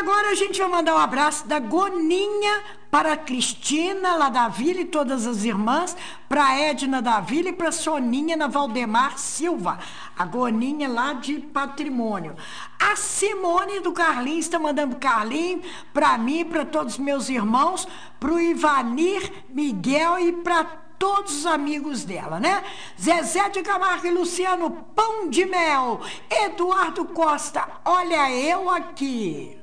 agora a gente vai mandar um abraço da Goninha para a Cristina, lá da Vila, e todas as irmãs, para a Edna da Vila e para a Soninha na Valdemar Silva. A Goninha lá de Patrimônio. A Simone do Carlinhos está mandando Carlinhos para mim, para todos os meus irmãos, para o Ivanir, Miguel e para todos os amigos dela, né? Zezé de Camargo e Luciano, Pão de Mel. Eduardo Costa, olha eu aqui.